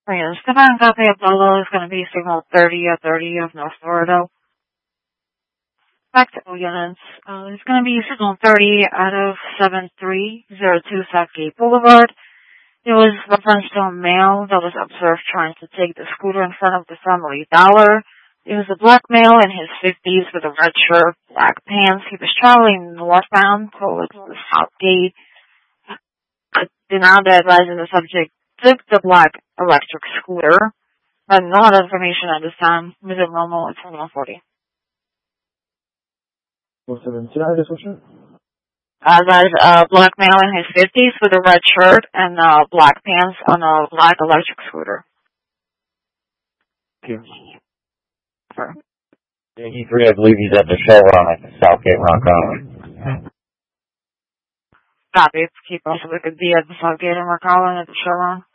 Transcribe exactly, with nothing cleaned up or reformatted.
Yes, the van copy of Polo is going to be signal thirty at thirty of North Florida. Back to units. Uh, it's going to be signal thirty out of seven three zero two Southgate Boulevard. It was reference to a male that was observed trying to take the scooter in front of the Family Dollar. It was a black male in his fifties with a red shirt, black pants. He was traveling northbound towards the Southgate. The now the advisor the subject took the black electric scooter, but no other information at this time. Visit normal at twenty-one forty. What's the incident description? Uh, there's a black male in his fifties with a red shirt and uh, black pants on a black electric scooter. Thank you. Sure. Yankee three, I believe he's at the showroom at the Southgate Rock Island. Copy. Keep also we could be at the Southgate and Rock Island at the showroom.